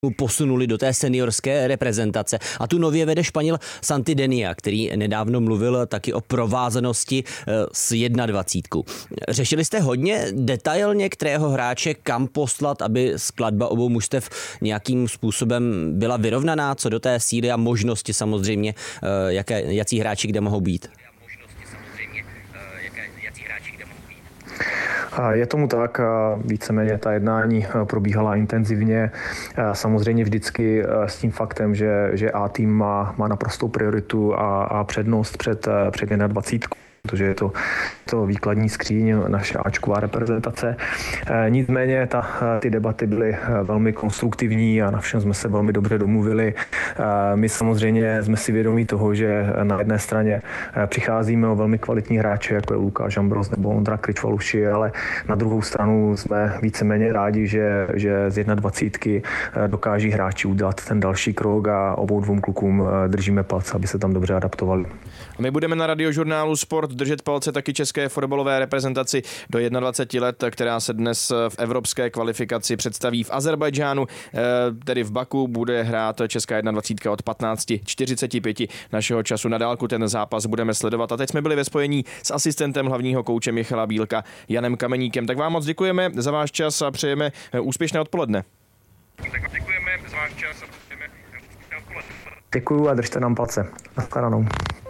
posunuli do té seniorské reprezentace. A tu nově vede Španěl Santi Denia, který nedávno mluvil taky o provázanosti s 21. Řešili jste hodně detailně, kterého hráče kam poslat, aby skladba obou mužstev nějakým způsobem byla vyrovnaná, co do té síly a možnosti samozřejmě, jací hráči kde mohou být? Je tomu tak, víceméně ta jednání probíhala intenzivně. Samozřejmě vždycky s tím faktem, že A tým má naprostou prioritu a přednost před 21, protože je to výkladní skříň naše áčková reprezentace. Nicméně ty debaty byly velmi konstruktivní a na všem jsme se velmi dobře domluvili. My samozřejmě jsme si vědomí toho, že na jedné straně přicházíme o velmi kvalitní hráče, jako je Lukáš Ambros nebo Ondra Kričvaluši, ale na druhou stranu jsme víceméně rádi, že z 21 dokáží hráči udělat ten další krok a obou dvou klukům držíme palce, aby se tam dobře adaptovali. My budeme na Radiožurnálu Sport držet palce taky české fotbalové reprezentaci do 21 let, která se dnes v evropské kvalifikaci představí v Azerbajdžánu, tedy v Baku bude hrát česká 21 od 15:45 našeho času. Na dálku ten zápas budeme sledovat. A teď jsme byli ve spojení s asistentem hlavního kouče Michala Bílka Janem Kameníkem. Tak vám moc děkujeme za váš čas a přejeme úspěšné odpoledne. Děkuju a držte nám palce. Naschledanou.